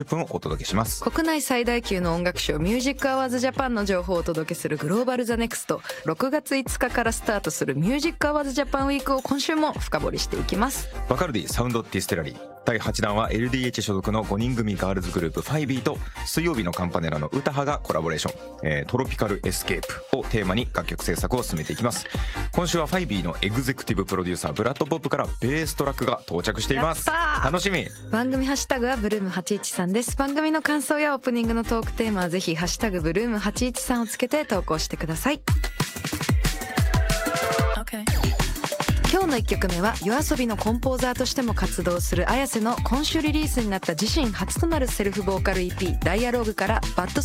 分をお届けします。 国内最大級の音楽賞ミュージックアワーズジャパンの情報をお届けするグローバルザネクスト。6月5日からスタートするミュージックアワーズジャパンウィークを今週も深掘りしていきます。 バカルディサウンドディステラリー第8弾は LDH 所属の5人組ガールズグループファイビーと水曜日のカンパネラの歌羽がコラボレーション、トロピカルエスケープをテーマに楽曲制作を進めていきます。今週はファイビーのエグゼクティブプロデューサーブラッドポップからベーストラックが到着しています。楽しみ。 番組ハッシュタグはブルーム813です。番組の感想やオープニングのトークテーマはぜひハッシュタグブルーム813をつけて投稿してください。今日の1曲目はYOASOBIのコンポーザーとしても活動するAyaseの今週リリースになった自身初となるセルフボーカル EP ダイアローグからバッド